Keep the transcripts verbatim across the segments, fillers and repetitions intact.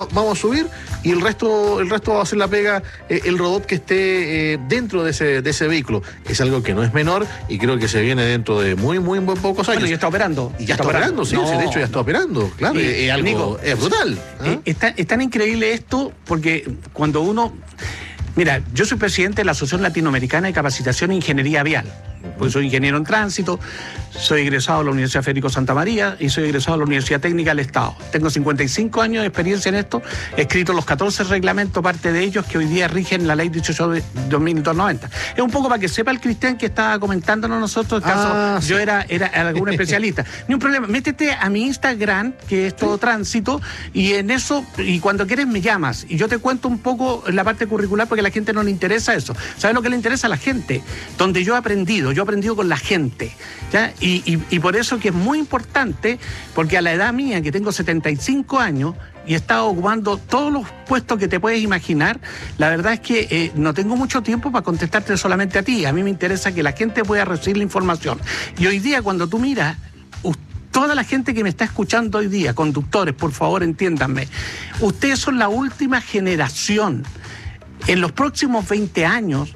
vamos a subir y el resto el resto va a hacer la pega eh, el robot que esté eh, dentro de ese, de ese vehículo. Es algo que no es menor y creo que se viene dentro de muy, muy, muy pocos años. Bueno, ya está operando. Y ya está, está operando, operando, sí, no, de hecho ya está operando, claro, eh, es algo, Nico, es brutal. ¿eh? Es, tan, es tan increíble esto porque cuando uno... Mira, yo soy presidente de la Asociación Latinoamericana de Capacitación e Ingeniería Vial. Pues soy ingeniero en tránsito, soy egresado de la Universidad Federico Santa María y soy egresado de la Universidad Técnica del Estado. Tengo cincuenta y cinco años de experiencia en esto, he escrito los catorce reglamentos, parte de ellos que hoy día rigen la ley dieciocho de dos mil noventa. Es un poco para que sepa el Cristian que estaba comentándonos nosotros, el caso, ah, sí. yo era, era algún especialista. Ni un problema, métete a mi Instagram, que es todo sí. tránsito, y en eso, y cuando quieres me llamas, y yo te cuento un poco la parte curricular porque a la gente no le interesa eso. ¿Sabes lo que le interesa a la gente? Donde yo he aprendido, yo he aprendido con la gente, ¿ya? Y, y, y por eso que es muy importante, porque a la edad mía, que tengo setenta y cinco años, y he estado ocupando todos los puestos que te puedes imaginar, la verdad es que eh, no tengo mucho tiempo para contestarte solamente a ti. A mí me interesa que la gente pueda recibir la información. Y hoy día, cuando tú miras, toda la gente que me está escuchando hoy día, conductores, por favor, entiéndanme, ustedes son la última generación. En los próximos veinte años,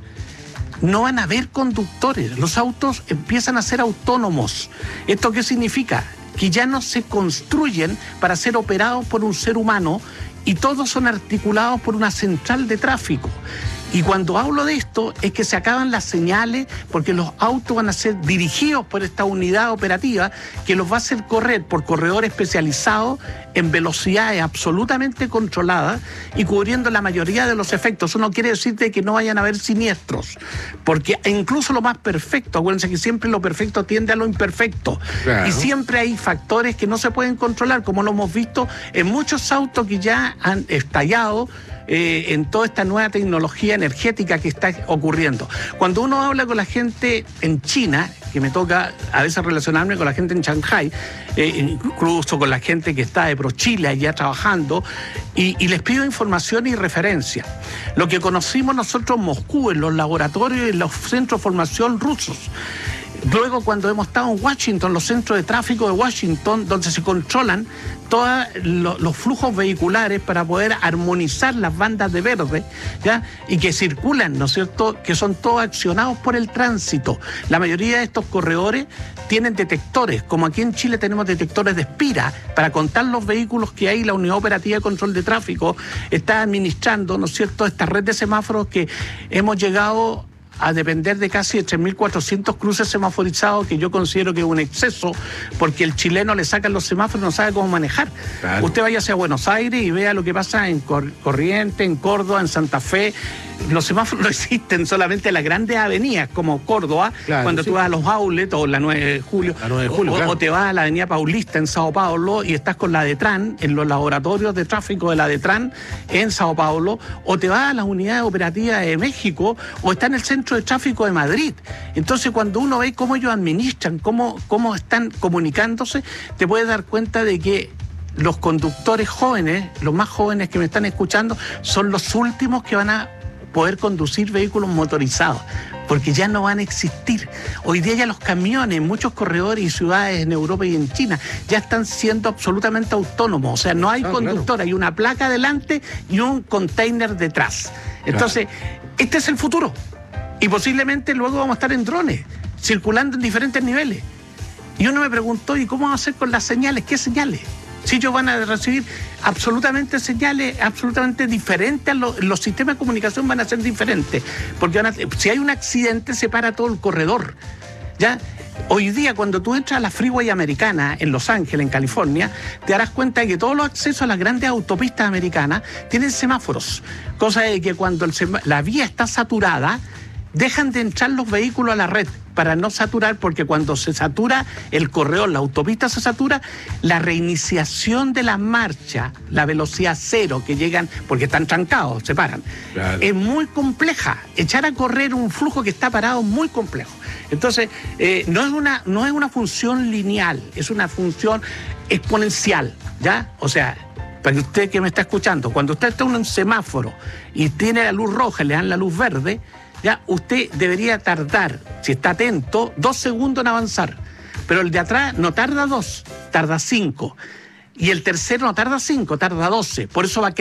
no van a haber conductores, los autos empiezan a ser autónomos. ¿Esto qué significa? Que ya no se construyen para ser operados por un ser humano y todos son articulados por una central de tráfico. Y cuando hablo de esto es que se acaban las señales porque los autos van a ser dirigidos por esta unidad operativa que los va a hacer correr por corredores especializados en velocidades absolutamente controladas y cubriendo la mayoría de los efectos. Eso no quiere decir de que no vayan a haber siniestros, porque incluso lo más perfecto, acuérdense que siempre lo perfecto tiende a lo imperfecto. Claro. Y siempre hay factores que no se pueden controlar, como lo hemos visto en muchos autos que ya han estallado Eh, en toda esta nueva tecnología energética que está ocurriendo. Cuando uno habla con la gente en China, que me toca a veces relacionarme con la gente en Shanghái, eh, incluso con la gente que está de ProChile allá trabajando, y, y les pido información y referencia. Lo que conocimos nosotros en Moscú, en los laboratorios y en los centros de formación rusos. Luego, cuando hemos estado en Washington, los centros de tráfico de Washington, donde se controlan todos lo, los flujos vehiculares para poder armonizar las bandas de verde, ¿ya? Y que circulan, ¿no es cierto?, que son todos accionados por el tránsito. La mayoría de estos corredores tienen detectores, como aquí en Chile tenemos detectores de espira para contar los vehículos que hay. La Unidad Operativa de Control de Tráfico está administrando, ¿no es cierto?, esta red de semáforos que hemos llegado a depender de casi de tres mil cuatrocientos cruces semaforizados, que yo considero que es un exceso, porque el chileno le sacan los semáforos y no sabe cómo manejar. Claro. Usted vaya hacia Buenos Aires y vea lo que pasa en Corrientes, en Córdoba, en Santa Fe. Los semáforos no existen solamente en las grandes avenidas, como Córdoba, claro, cuando sí. tú vas a los outlets, o la nueve de julio, la nueve de julio o, claro. o te vas a la avenida Paulista en Sao Paulo y estás con la DETRAN, en los laboratorios de tráfico de la DETRAN en Sao Paulo, o te vas a las unidades operativas de México, o está en el centro de tráfico de Madrid. Entonces, cuando uno ve cómo ellos administran, cómo, cómo están comunicándose, te puedes dar cuenta de que los conductores jóvenes, los más jóvenes que me están escuchando, son los últimos que van a poder conducir vehículos motorizados, porque ya no van a existir. Hoy día ya los camiones, muchos corredores y ciudades en Europa y en China ya están siendo absolutamente autónomos. O sea, no hay ah, conductor, claro. hay una placa delante y un container detrás. Entonces, claro. este es el futuro. Y posiblemente luego vamos a estar en drones, circulando en diferentes niveles. Y uno me preguntó, ¿y cómo vamos a hacer con las señales? ¿Qué señales? Si ellos van a recibir absolutamente señales absolutamente diferentes, a lo, los sistemas de comunicación van a ser diferentes, porque van a, si hay un accidente se para todo el corredor, ¿ya? Hoy día, cuando tú entras a la Freeway americana en Los Ángeles, en California, te darás cuenta de que todos los accesos a las grandes autopistas americanas tienen semáforos, cosa de que cuando el sem- la vía está saturada, dejan de entrar los vehículos a la red para no saturar, porque cuando se satura el corredor, la autopista se satura, la reiniciación de la marcha, la velocidad cero que llegan, porque están trancados, se paran, claro. es muy compleja. Echar a correr un flujo que está parado es muy complejo. Entonces, eh, no es una, no es una función lineal, es una función exponencial, ¿ya? O sea, para usted que me está escuchando, cuando usted está en un semáforo y tiene la luz roja y le dan la luz verde, ya usted debería tardar, si está atento, dos segundos en avanzar. Pero el de atrás no tarda dos, tarda cinco. Y el tercero no tarda cinco, tarda doce. Por eso va a